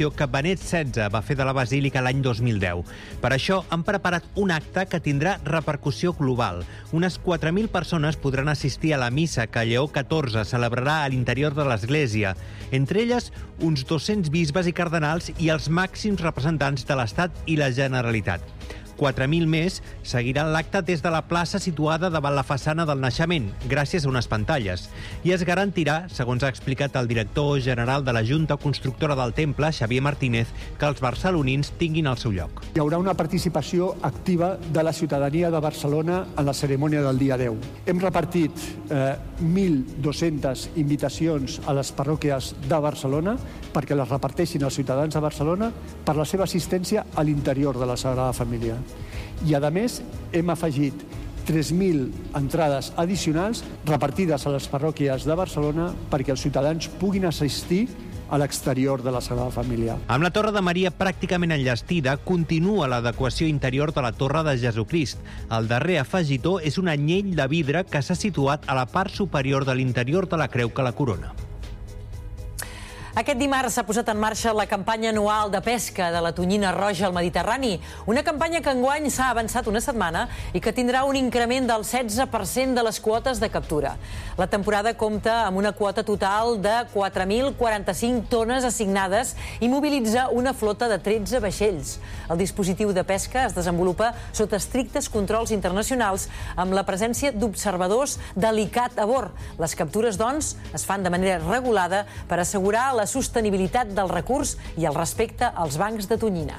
restauració que Benet XVI va fer de la Basílica l'any 2010. Per això han preparat un acte que tindrà repercussió global. Unes 4.000 persones podran assistir a la missa que Lleó XIV celebrarà a l'interior de l'Església. Entre elles, uns 200 bisbes i cardenals i els màxims representants de l'Estat i la Generalitat. 4.000 més seguiran l'acte des de la plaça situada davant la façana del naixement, gràcies a unes pantalles. I es garantirà, segons ha explicat el director general de la Junta Constructora del Temple, Xavier Martínez, que els barcelonins tinguin el seu lloc. Hi haurà una participació activa de la ciutadania de Barcelona en la cerimònia del dia 10. Hem repartit 1.200 invitacions a les parròquies de Barcelona perquè les reparteixin els ciutadans de Barcelona per la seva assistència a l'interior de la Sagrada Família. I, a més, hem afegit 3.000 entrades addicionals repartides a les parròquies de Barcelona perquè els ciutadans puguin assistir a l'exterior de la Sagrada Família. Amb la Torre de Maria pràcticament enllestida, continua l'adequació interior de la Torre de Jesucrist. El darrer afegitó és un anyell de vidre que s'ha situat a la part superior de l'interior de la creu que la corona. Aquest dimarts s'ha posat en marxa la campanya anual de pesca de la tonyina roja al Mediterrani, una campanya que enguany s'ha avançat una setmana i que tindrà un increment del 16% de les quotes de captura. La temporada compta amb una quota total de 4.045 tones assignades i mobilitza una flota de 13 vaixells. El dispositiu de pesca es desenvolupa sota estrictes controls internacionals amb la presència d'observadors de l'ICAT a bord. Les captures, doncs, es fan de manera regulada per assegurar la sostenibilitat del recurs i el respecte als bancs de tonyina.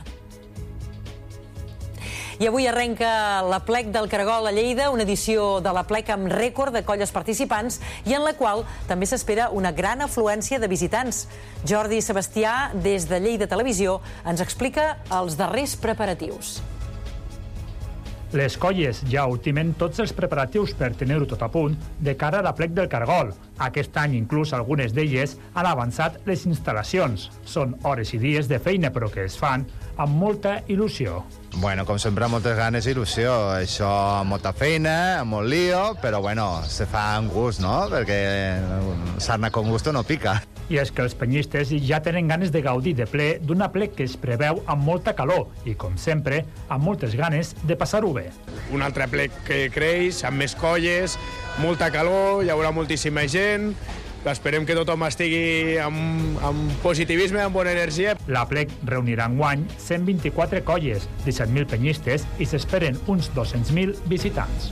I avui arrenca l'Aplec del Caragol a Lleida, una edició de l'Aplec amb rècord de colles participants i en la qual també s'espera una gran afluència de visitants. Jordi Sebastià, des de Lleida Televisió, ens explica els darrers preparatius. Les colles ja ultimen tots els preparatius per tenir-ho tot a punt de cara a l'Aplec del Caragol. Aquest any, inclús algunes d'elles, han avançat les instal·lacions. Són hores i dies de feina, però que es fan amb molta il·lusió. Bueno, com sempre, moltes ganes i il·lusió. Això amb molta feina, amb molt lío, però bueno, se fa amb gust, no? Perquè sarna con gusto no pica. I és que els penyistes ja tenen ganes de gaudir de ple d'un aplec que es preveu amb molta calor i, com sempre, amb moltes ganes de passar-ho bé. Un altre aplec que creix, amb més colles, molta calor, hi haurà moltíssima gent. Esperem que tothom estigui amb positivisme, amb bona energia. L'Aplec reunirà enguany 124 colles, 17.000 penyistes i s'esperen uns 200.000 visitants.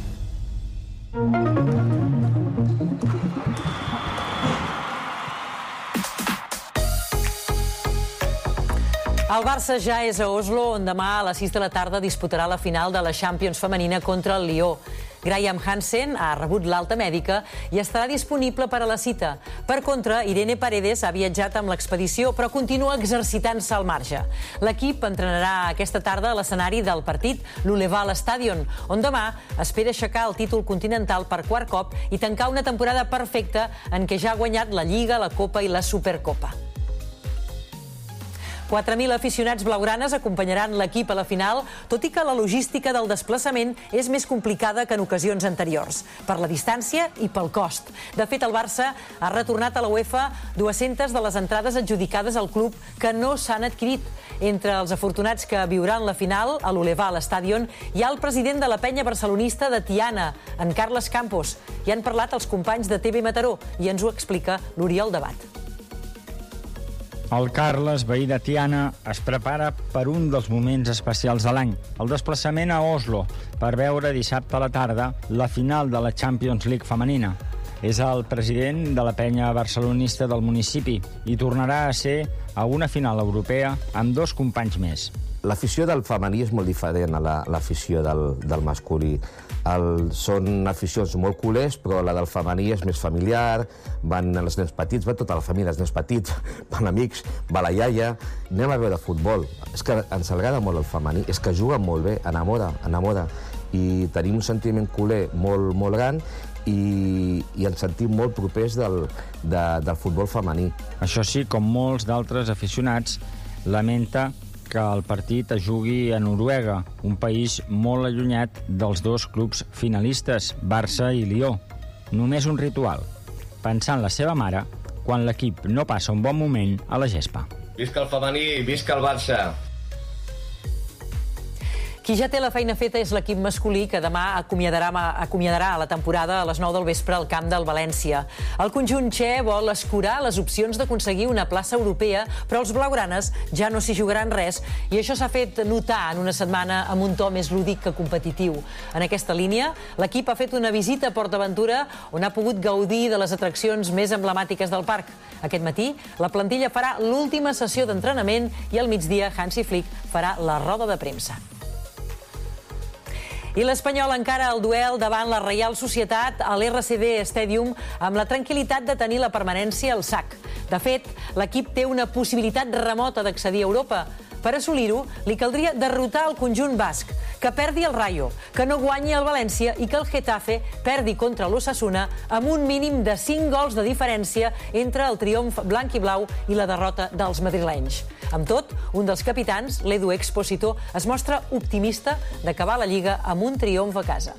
El Barça ja és a Oslo, on demà a les 6 de la tarda disputarà la final de la Champions femenina contra el Lió. Graham Hansen ha rebut l'alta mèdica i estarà disponible per a la cita. Per contra, Irene Paredes ha viatjat amb l'expedició, però continua exercitant-se al marge. L'equip entrenarà aquesta tarda a l'escenari del partit, l'Uleval Stadion, on demà espera aixecar el títol continental per quart cop i tancar una temporada perfecta en què ja ha guanyat la Lliga, la Copa i la Supercopa. 4.000 aficionats blaugranes acompanyaran l'equip a la final, tot i que la logística del desplaçament és més complicada que en ocasions anteriors, per la distància i pel cost. De fet, el Barça ha retornat a la UEFA 200 de les entrades adjudicades al club que no s'han adquirit. Entre els afortunats que viuran la final a l'Uleval Stadion hi ha el president de la penya barcelonista de Tiana, en Carles Campos. Hi han parlat els companys de TV Mataró i ens ho explica l'Oriol Debat. El Carles, veí de Tiana, es prepara per un dels moments especials de l'any, el desplaçament a Oslo, per veure dissabte a la tarda la final de la Champions League femenina. És el president de la penya barcelonista del municipi i tornarà a ser a una final europea amb dos companys més. L'afició del femení és molt diferent a l'afició del masculí. Són aficions molt culers, però la del femení és més familiar, van els nens petits, va tota la família, els nens petits, van amics, va la iaia, anem a veure futbol. És que ens agrada molt el femení, és que juga molt bé, enamora, i tenim un sentiment culer molt, molt gran i ens sentim molt propers del futbol femení. Això sí, com molts d'altres aficionats, lamenta que el partit es jugui a Noruega, un país molt allunyat dels dos clubs finalistes, Barça i Lió. Només un ritual, pensar en la seva mare quan l'equip no passa un bon moment a la gespa. Visca el femení, visca el Barça. Qui ja té la feina feta és l'equip masculí, que demà acomiadarà la temporada a les 9 del vespre al camp del València. El conjunt txè vol escurar les opcions d'aconseguir una plaça europea, però els blaugranes ja no s'hi jugaran res, i això s'ha fet notar en una setmana amb un to més lúdic que competitiu. En aquesta línia, l'equip ha fet una visita a PortAventura, on ha pogut gaudir de les atraccions més emblemàtiques del parc. Aquest matí, la plantilla farà l'última sessió d'entrenament i al migdia Hansi Flick farà la roda de premsa. I l'Espanyol encara el duel davant la Reial Societat a l'RCD Stadium amb la tranquil·litat de tenir la permanència al sac. De fet, l'equip té una possibilitat remota d'accedir a Europa. Per assolir-ho, li caldria derrotar el conjunt basc, que perdi el Rayo, que no guanyi el València i que el Getafe perdi contra l'Osasuna amb un mínim de 5 gols de diferència entre el triomf blanc i blau i la derrota dels madrilenys. Amb tot, un dels capitans, l'Edu Expósito, es mostra optimista d'acabar la Lliga amb un triomf a casa.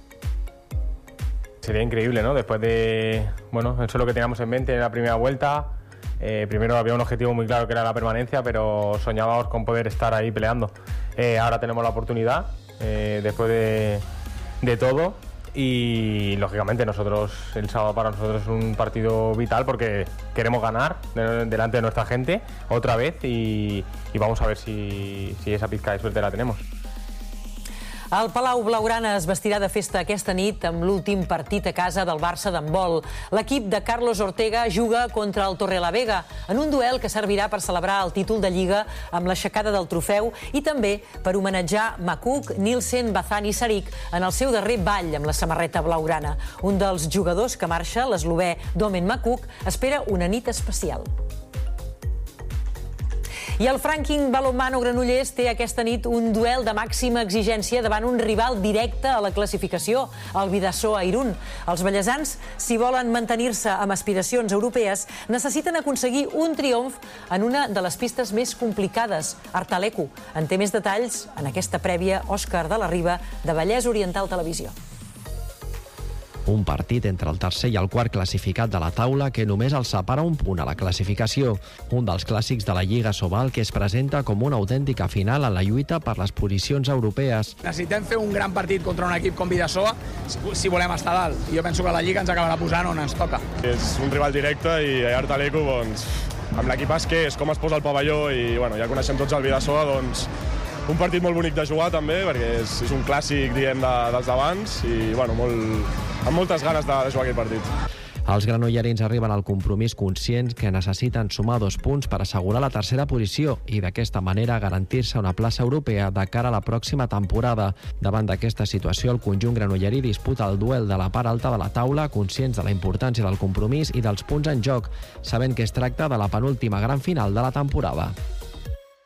Sería increíble, ¿no? Después de... Bueno, eso es lo que teníamos en mente en la primera vuelta. Primero había un objetivo muy claro que era la permanencia, pero soñábamos con poder estar ahí peleando. Ahora tenemos la oportunidad, después de todo. Y lógicamente el sábado para nosotros es un partido vital porque queremos ganar delante de nuestra gente otra vez y vamos a ver si esa pizca de suerte la tenemos. El Palau Blaugrana es vestirà de festa aquesta nit amb l'últim partit a casa del Barça d'handbol. L'equip de Carlos Ortega juga contra el Torrelavega en un duel que servirà per celebrar el títol de Lliga amb l'aixecada del trofeu i també per homenatjar Makuk, Nielsen, Bazan i Sarik en el seu darrer ball amb la samarreta blaugrana. Un dels jugadors que marxa, l'eslovè Domen Makuk, espera una nit especial. I el Franking Balonmano Granollers té aquesta nit un duel de màxima exigència davant un rival directe a la classificació, el Bidasoa Irún. Els ballesans, si volen mantenir-se amb aspiracions europees, necessiten aconseguir un triomf en una de les pistes més complicades, Artalecu. En té més detalls en aquesta prèvia Òscar de la Riba, de Vallès Oriental Televisió. Un partit entre el tercer i el quart classificat de la taula que només els separa un punt a la classificació. Un dels clàssics de la Lliga Sobal que es presenta com una autèntica final en la lluita per les posicions europees. Necessitem fer un gran partit contra un equip com Bidasoa si volem estar dalt. I jo penso que la Lliga ens acabarà posant on ens toca. És un rival directe i a Artalecu, doncs, amb l'equipàs que és, com es posa el pavelló i bueno, ja coneixem tots el Bidasoa, doncs un partit molt bonic de jugar també, perquè és un clàssic, diguem, dels d'abans i bueno, amb moltes ganes de jugar aquest partit. Els granollerins arriben al compromís conscients que necessiten sumar 2 punts per assegurar la tercera posició i d'aquesta manera garantir-se una plaça europea de cara a la pròxima temporada. Davant d'aquesta situació, el conjunt granollerí disputa el duel de la part alta de la taula, conscients de la importància del compromís i dels punts en joc, sabent que es tracta de la penúltima gran final de la temporada.